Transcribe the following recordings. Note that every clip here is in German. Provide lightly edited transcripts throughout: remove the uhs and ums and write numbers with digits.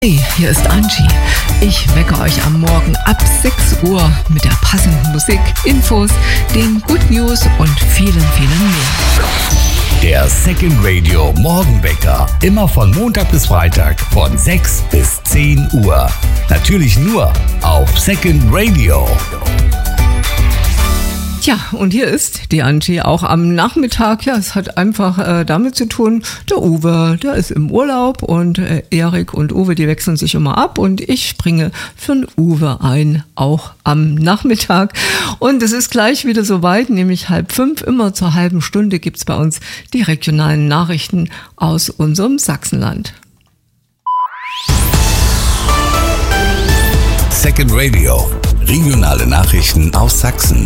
Hey, hier ist Angie. Ich wecke euch am Morgen ab 6 Uhr mit der passenden Musik, Infos, den Good News und vielen mehr. Der Second Radio Morgenwecker. Immer von Montag bis Freitag von 6 bis 10 Uhr. Natürlich nur auf Second Radio. Tja, und hier ist die Angie auch am Nachmittag. Ja, es hat einfach damit zu tun, der Uwe, der ist im Urlaub und Erik und Uwe, die wechseln sich immer ab und ich springe für den Uwe ein, auch am Nachmittag. Und es ist gleich wieder soweit, nämlich 4:30, immer zur halben Stunde gibt's bei uns die regionalen Nachrichten aus unserem Sachsenland. Second Radio, regionale Nachrichten aus Sachsen.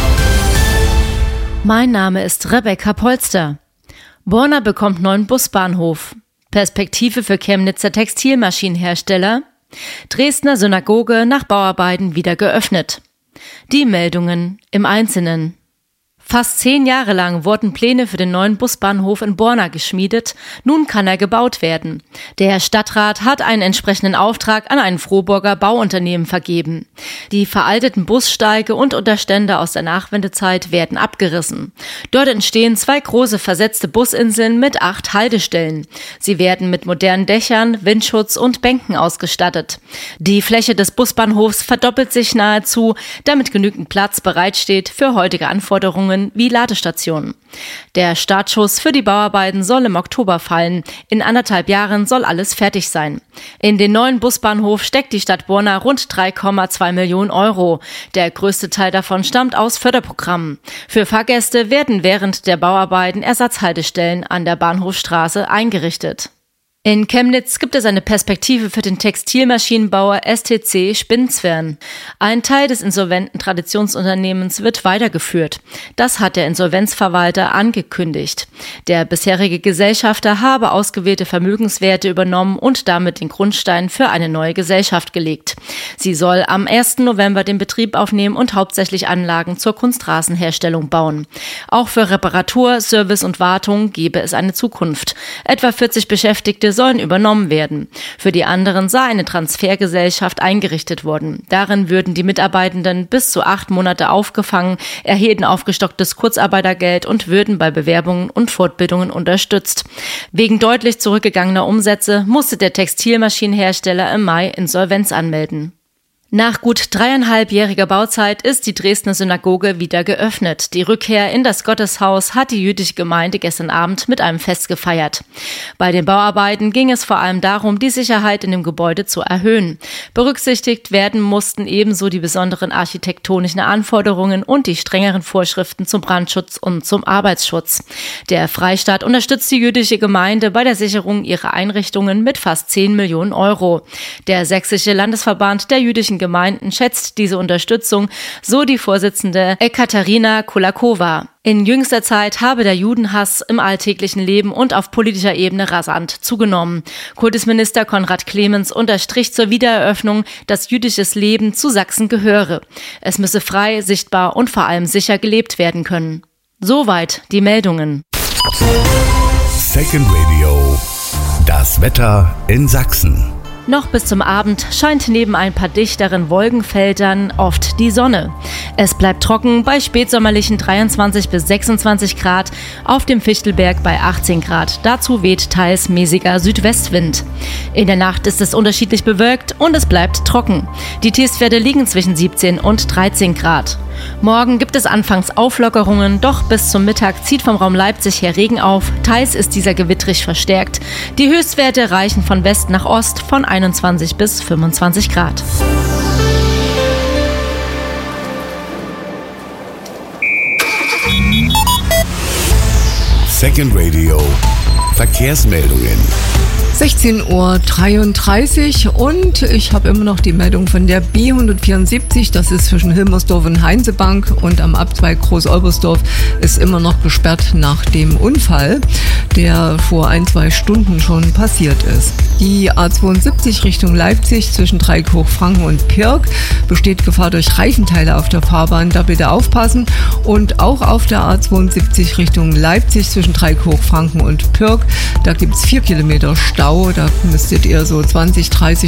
Mein Name ist Rebecca Polster. Borna bekommt neuen Busbahnhof. Perspektive für Chemnitzer Textilmaschinenhersteller. Dresdner Synagoge nach Bauarbeiten wieder geöffnet. Die Meldungen im Einzelnen. Fast 10 Jahre lang wurden Pläne für den neuen Busbahnhof in Borna geschmiedet. Nun kann er gebaut werden. Der Stadtrat hat einen entsprechenden Auftrag an ein Frohburger Bauunternehmen vergeben. Die veralteten Bussteige und Unterstände aus der Nachwendezeit werden abgerissen. Dort entstehen 2 große versetzte Businseln mit 8 Haltestellen. Sie werden mit modernen Dächern, Windschutz und Bänken ausgestattet. Die Fläche des Busbahnhofs verdoppelt sich nahezu, damit genügend Platz bereitsteht für heutige Anforderungen wie Ladestationen. Der Startschuss für die Bauarbeiten soll im Oktober fallen. In 1,5 Jahren soll alles fertig sein. In den neuen Busbahnhof steckt die Stadt Borna rund 3,2 Millionen Euro. Der größte Teil davon stammt aus Förderprogrammen. Für Fahrgäste werden während der Bauarbeiten Ersatzhaltestellen an der Bahnhofstraße eingerichtet. In Chemnitz gibt es eine Perspektive für den Textilmaschinenbauer STC Spinnzwern. Ein Teil des insolventen Traditionsunternehmens wird weitergeführt. Das hat der Insolvenzverwalter angekündigt. Der bisherige Gesellschafter habe ausgewählte Vermögenswerte übernommen und damit den Grundstein für eine neue Gesellschaft gelegt. Sie soll am 1. November den Betrieb aufnehmen und hauptsächlich Anlagen zur Kunstrasenherstellung bauen. Auch für Reparatur, Service und Wartung gebe es eine Zukunft. Etwa 40 Beschäftigte sollen übernommen werden. Für die anderen sei eine Transfergesellschaft eingerichtet worden. Darin würden die Mitarbeitenden bis zu 8 Monate aufgefangen, erhielten aufgestocktes Kurzarbeitergeld und würden bei Bewerbungen und Fortbildungen unterstützt. Wegen deutlich zurückgegangener Umsätze musste der Textilmaschinenhersteller im Mai Insolvenz anmelden. Nach gut 3,5-jähriger Bauzeit ist die Dresdner Synagoge wieder geöffnet. Die Rückkehr in das Gotteshaus hat die jüdische Gemeinde gestern Abend mit einem Fest gefeiert. Bei den Bauarbeiten ging es vor allem darum, die Sicherheit in dem Gebäude zu erhöhen. Berücksichtigt werden mussten ebenso die besonderen architektonischen Anforderungen und die strengeren Vorschriften zum Brandschutz und zum Arbeitsschutz. Der Freistaat unterstützt die jüdische Gemeinde bei der Sicherung ihrer Einrichtungen mit fast 10 Millionen Euro. Der Sächsische Landesverband der jüdischen Gemeinden schätzt diese Unterstützung, so die Vorsitzende Ekaterina Kulakova. In jüngster Zeit habe der Judenhass im alltäglichen Leben und auf politischer Ebene rasant zugenommen. Kultusminister Konrad Clemens unterstrich zur Wiedereröffnung, dass jüdisches Leben zu Sachsen gehöre. Es müsse frei, sichtbar und vor allem sicher gelebt werden können. Soweit die Meldungen. Second Radio, das Wetter in Sachsen. Noch bis zum Abend scheint neben ein paar dichteren Wolkenfeldern oft die Sonne. Es bleibt trocken bei spätsommerlichen 23 bis 26 Grad, auf dem Fichtelberg bei 18 Grad. Dazu weht teils mäßiger Südwestwind. In der Nacht ist es unterschiedlich bewölkt und es bleibt trocken. Die Tiefstwerte liegen zwischen 17 und 13 Grad. Morgen gibt es anfangs Auflockerungen, doch bis zum Mittag zieht vom Raum Leipzig her Regen auf. Teils ist dieser gewittrig verstärkt. Die Höchstwerte reichen von West nach Ost von 21 bis 25 Grad. Second Radio, Verkehrsmeldungen. 16:33 Uhr und ich habe immer noch die Meldung von der B174, das ist zwischen Hilmersdorf und Heinzebank und am Abzweig Groß-Olbersdorf ist immer noch gesperrt nach dem Unfall, der vor 1-2 Stunden schon passiert ist. Die A72 Richtung Leipzig zwischen Dreieckhochfranken und Pirk besteht Gefahr durch Reifenteile auf der Fahrbahn, da bitte aufpassen. Und auch auf der A72 Richtung Leipzig zwischen Dreieckhochfranken und Pirk, da gibt es 4 Kilometer Stau. Stau. Da müsstet ihr so 20, 30